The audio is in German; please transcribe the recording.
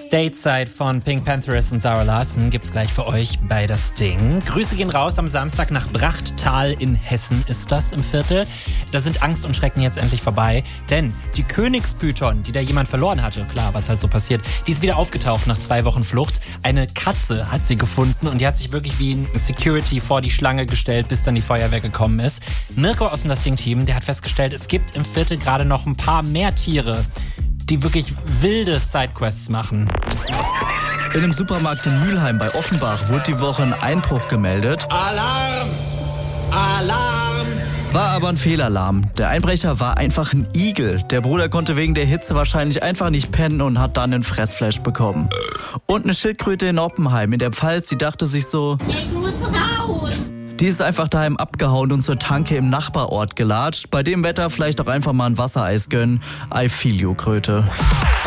Stateside von Pink Panthers und Zara Larsson gibt's gleich für euch bei das Ding. Grüße gehen raus am Samstag nach Brachttal in Hessen ist das im Viertel. Da sind Angst und Schrecken jetzt endlich vorbei, denn die Königspython, die da jemand verloren hatte, klar, was halt so passiert, die ist wieder aufgetaucht nach 2 Wochen Flucht. Eine Katze hat sie gefunden und die hat sich wirklich wie ein Security vor die Schlange gestellt, bis dann die Feuerwehr gekommen ist. Mirko aus dem Das Ding-Team, der hat festgestellt, es gibt im Viertel gerade noch ein paar mehr Tiere, die wirklich wilde Sidequests machen. In einem Supermarkt in Mülheim bei Offenbach wurde die Woche ein Einbruch gemeldet. Alarm! Alarm! War aber ein Fehlalarm. Der Einbrecher war einfach ein Igel. Der Bruder konnte wegen der Hitze wahrscheinlich einfach nicht pennen und hat dann einen Fressflash bekommen. Und eine Schildkröte in Oppenheim in der Pfalz, die dachte sich so, ich muss raus. Die ist einfach daheim abgehauen und zur Tanke im Nachbarort gelatscht. Bei dem Wetter vielleicht auch einfach mal ein Wassereis gönnen. I feel you, Kröte.